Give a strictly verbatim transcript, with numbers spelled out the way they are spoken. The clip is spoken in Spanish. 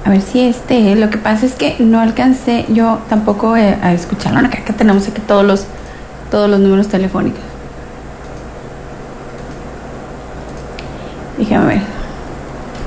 A ver si este, lo que pasa es que no alcancé yo tampoco eh, a escucharlo. Acá, acá tenemos aquí todos los, todos los números telefónicos. Déjame ver.